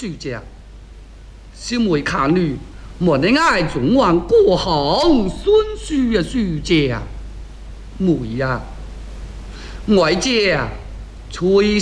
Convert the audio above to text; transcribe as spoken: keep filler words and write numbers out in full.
暑假，小妹看女莫能爱中王过后孙书的暑假，妹呀，外姐啊，吹